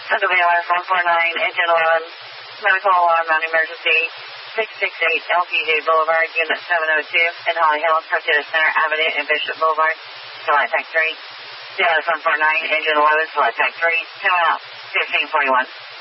Central BLS 149, engine 11, medical alarm, non-emergency, 668 LPG Boulevard, Unit 702, in Holly Hills, Tortilla Center Avenue, and Bishop Boulevard, July Tech 3. BLS 149, engine 11, July Tech 3, 10 out, 1541.